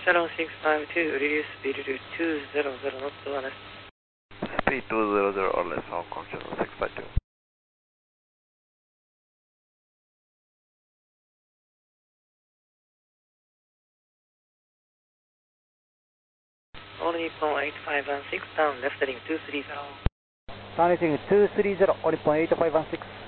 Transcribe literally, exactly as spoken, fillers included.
zero six five two, reduce speed to two zero zero knots or less. Speed two zero zero or less, Hong Kong channel six five two. All Nippon eight five one six, down left heading two three zero. Down heading two three zero, all Nippon eight five one six.